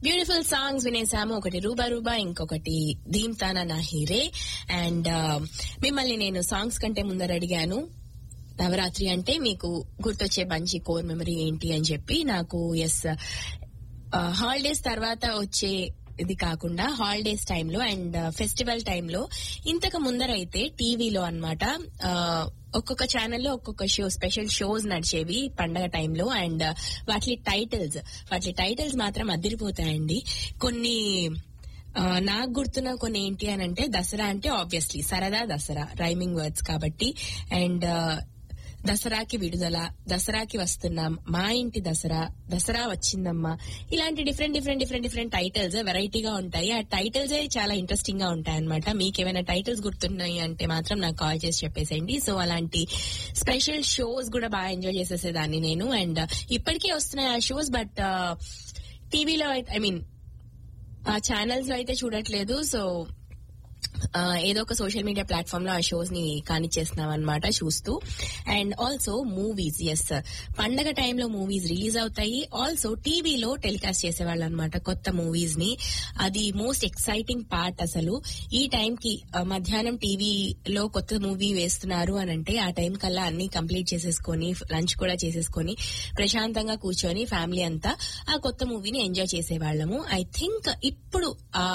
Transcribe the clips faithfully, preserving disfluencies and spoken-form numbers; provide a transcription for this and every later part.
Beautiful songs వినేసాము. ఒకటి రూబా రూబా, ఇంకొకటి దీంతానా నా హీరే. అండ్ మిమ్మల్ని నేను సాంగ్స్ కంటే ముందర అడిగాను నవరాత్రి అంటే మీకు గుర్తొచ్చే మంచి కోర్ మెమరీ ఏంటి అని చెప్పి. నాకు ఎస్ హాలిడేస్ తర్వాత వచ్చే ఇది కాకుండా హాలిడేస్ టైంలో అండ్ ఫెస్టివల్ టైంలో ఇంతకు ముందరైతే టీవీలో అన్నమాట ఒక్కొక్క ఛానల్లో ఒక్కొక్క షో స్పెషల్ షోస్ నడిచేవి పండగ టైంలో. అండ్ వాటి టైటిల్స్ వాటి టైటిల్స్ మాత్రం అదిరిపోతాయండి. కొన్ని నాకు గుర్తున్న కొన్ని ఏంటి అని అంటే, దసరా అంటే ఆబ్వియస్లీ సరదా దసరా, రైమింగ్ వర్డ్స్ కాబట్టి. అండ్ దసరాకి విడుదల, దసరాకి వస్తున్నాం, మా ఇంటి దసరా, దసరా వచ్చిందమ్మా, ఇలాంటి different different different different titles వెరైటీగా ఉంటాయి. ఆ టైటిల్స్ చాలా ఇంట్రెస్టింగ్ గా ఉంటాయి అనమాట. మీకు ఏమైనా టైటిల్స్ గుర్తున్నాయి అంటే మాత్రం నాకు కాల్ చేసి చెప్పేసేయండి. సో అలాంటి స్పెషల్ షోస్ కూడా బాగా ఎంజాయ్ చేసేసేదాన్ని నేను. అండ్ ఇప్పటికే వస్తున్నాయి ఆ షోస్, బట్ టీవీలో ఐ మీన్ ఆ ఛానల్స్ లో అయితే చూడట్లేదు. సో ఏదో ఒక సోషల్ మీడియా ప్లాట్ఫామ్ లో ఆ షోస్ ని కానిచ్చేస్తున్నాం అనమాట చూస్తూ. అండ్ ఆల్సో మూవీస్, ఎస్ పండగ టైంలో మూవీస్ రిలీజ్ అవుతాయి. ఆల్సో టీవీలో టెలికాస్ట్ చేసేవాళ్ళు అనమాట కొత్త మూవీస్ ని. అది మోస్ట్ ఎక్సైటింగ్ పార్ట్. అసలు ఈ టైం కి మధ్యాహ్నం టీవీలో కొత్త మూవీ వేస్తున్నారు అని అంటే ఆ టైం కల్లా అన్ని కంప్లీట్ చేసేసుకొని లంచ్ కూడా చేసేసుకొని ప్రశాంతంగా కూర్చొని ఫ్యామిలీ అంతా ఆ కొత్త మూవీని ఎంజాయ్ చేసేవాళ్ళము. ఐ థింక్ ఇప్పుడు ఆ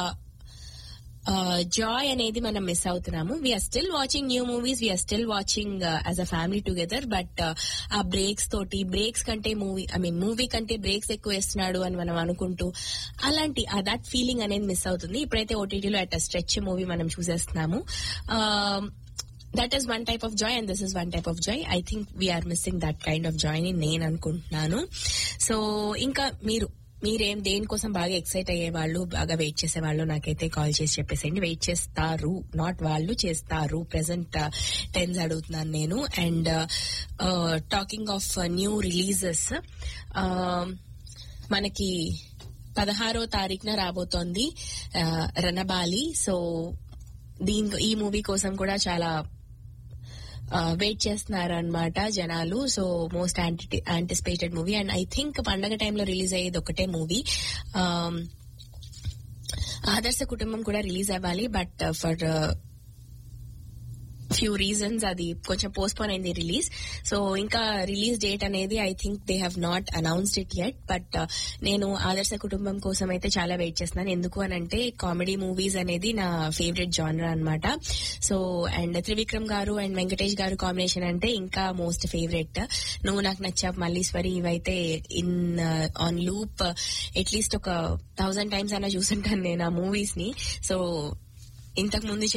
జాయ్ అనేది మనం మిస్ అవుతున్నాము. We are still watching new movies, we are still watching as a family together. But ఆ బ్రేక్స్ తోటి, బ్రేక్స్ కంటే మూవీ ఐ మీన్ మూవీ కంటే బ్రేక్స్ ఎక్కువ వేస్తున్నాడు అని మనం అనుకుంటూ అలాంటి దట్ ఫీలింగ్ అనేది మిస్ అవుతుంది. ఇప్పుడైతే ఓటీటీలో అట్ స్ట్రెచ్ మూవీ మనం చూసేస్తున్నాము. That is one type of Joy and this is one type of Joy. I think we are missing that kind of Joy ని నేను అనుకుంటున్నాను. సో ఇంకా మీరు మీరేం దేనికోసం బాగా ఎక్సైట్ అయ్యే వాళ్ళు, బాగా వెయిట్ చేసే వాళ్ళు నాకైతే కాల్ చేసి చెప్పేసేయండి. వెయిట్ చేస్తారు, నాట్ వాళ్ళు చేస్తారు. ప్రెసెంట్ టెన్స్ అడుగుతున్నాను నేను. And talking of new releases, మనకి పదహారో తారీఖున రాబోతోంది రణబాలి. సో దీని ఈ మూవీ కోసం కూడా చాలా వెయిట్ చేస్తున్నారు అనమాట జనాలు. So most anticipated movie. And I think పండగ టైంలో రిలీజ్ అయ్యేది ఒకటే మూవీ, ఆదర్శ కుటుంబం కూడా రిలీజ్ అవ్వాలి. బట్ ఫర్ ఫ్యూ రీజన్స్ అది కొంచెం పోస్ట్పోన్ అయింది రిలీజ్. సో ఇంకా రిలీజ్ డేట్ అనేది I think they have not announced it yet. But నేను ఆదర్శ కుటుంబం కోసం అయితే చాలా వెయిట్ చేస్తున్నాను. ఎందుకు అని అంటే కామెడీ మూవీస్ అనేది నా ఫేవరెట్ జానర్ అనమాట. సో అండ్ త్రివిక్రమ్ గారు అండ్ వెంకటేష్ గారు కాంబినేషన్ అంటే ఇంకా మోస్ట్ ఫేవరెట్. నువ్వు నాకు నచ్చావు, మల్లీశ్వరి, ఇవైతే ఇన్ ఆన్ లూప్ అట్లీస్ట్ ఒక థౌజండ్ టైమ్స్ అయినా చూసుంటాను నేను ఆ మూవీస్ ని. సో ఇంతకు ముందు